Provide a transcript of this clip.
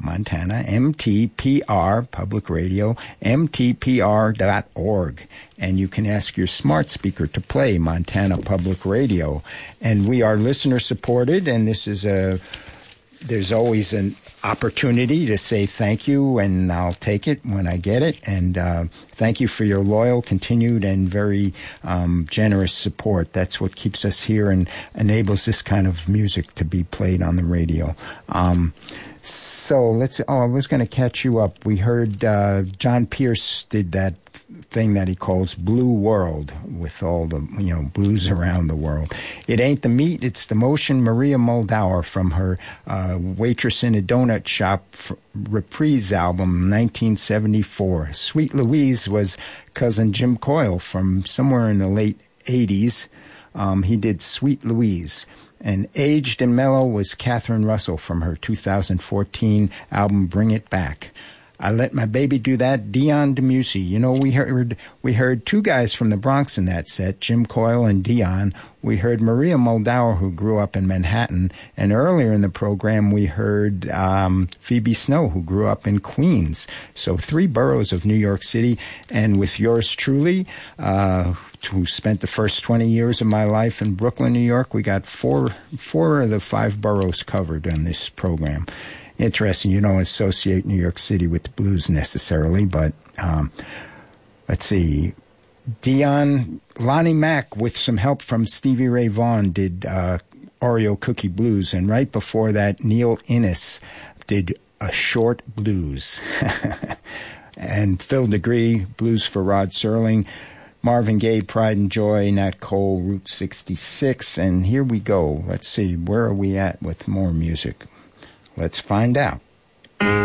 Montana, MTPR, Public Radio, mtpr.org. And you can ask your smart speaker to play Montana Public Radio. And we are listener-supported, and there's always an opportunity to say thank you, and I'll take it when I get it. And thank you for your loyal, continued, and very generous support. That's what keeps us here and enables this kind of music to be played on the radio. So I was going to catch you up. We heard John Pierce did that thing that he calls Blue World, with all the, blues around the world. It ain't the meat, it's the motion. Maria Muldaur from her Waitress in a Donut Shop reprise album, 1974. Sweet Louise was cousin Jim Coyle from somewhere in the late 80s. He did Sweet Louise. And Aged and Mellow was Catherine Russell from her 2014 album Bring It Back. I Let My Baby Do That, Dion DeMussy. We heard two guys from the Bronx in that set, Jim Coyle and Dion. We heard Maria Muldaur, who grew up in Manhattan. And earlier in the program, we heard Phoebe Snow, who grew up in Queens. So 3 boroughs of New York City. And with yours truly, who spent the first 20 years of my life in Brooklyn, New York, we got four of the 5 boroughs covered on this program. Interesting, you don't associate New York City with the blues necessarily, but let's see. Lonnie Mack, with some help from Stevie Ray Vaughan, did Oreo Cookie Blues, and right before that, Neil Innes did A Short Blues. And Phil DeGree, Blues for Rod Serling. Marvin Gaye, Pride and Joy. Nat Cole, Route 66. And here we go. Let's see, where are we at with more music? Let's find out.